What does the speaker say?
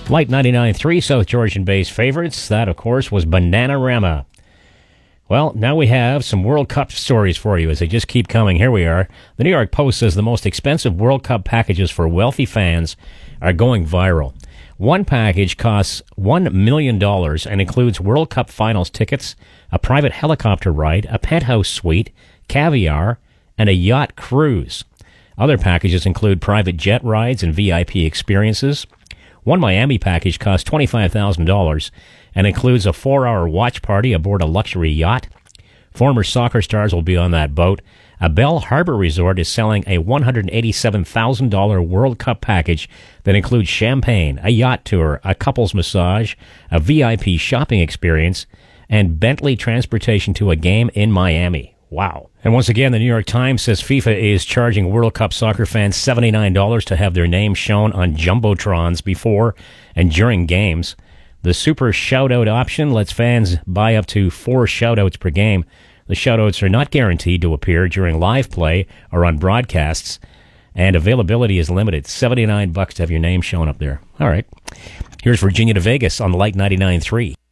Light 99.3, South Georgian Bay's favorites. That, of course, was Bananarama. Well, now we have some World Cup stories for you as they just keep coming. Here we are. The New York Post says the most expensive World Cup packages for wealthy fans are going viral. One package costs $1 million and includes World Cup finals tickets, a private helicopter ride, a penthouse suite, caviar, and a yacht cruise. Other packages include private jet rides and VIP experiences. One Miami package costs $25,000 and includes a 4-hour watch party aboard a luxury yacht. Former soccer stars will be on that boat. A Bell Harbor resort is selling a $187,000 World Cup package that includes champagne, a yacht tour, a couples massage, a VIP shopping experience, and Bentley transportation to a game in Miami. Wow. And once again, the New York Times says FIFA is charging World Cup soccer fans $79 to have their names shown on jumbotrons before and during games. The super shoutout option lets fans buy up to 4 shoutouts per game. The shoutouts are not guaranteed to appear during live play or on broadcasts, and availability is limited. $79 to have your name shown up there. All right. Here's Virginia to Vegas on Light 99.3.